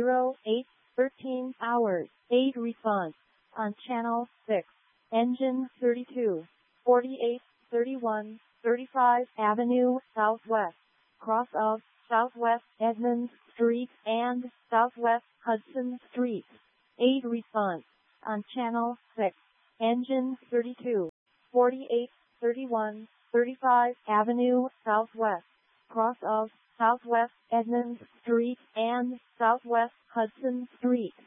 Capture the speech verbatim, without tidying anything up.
zero eight thirteen hours. eight response on channel six. Engine thirty-two, forty-eight, thirty-one, thirty-five Avenue Southwest, cross of Southwest Edmonds Street and Southwest Hudson Street. eight response on channel six. Engine thirty-two, forty-eight, thirty-one, thirty-five Avenue Southwest, cross of Southwest Edmonds Street and Southwest Hudson Street.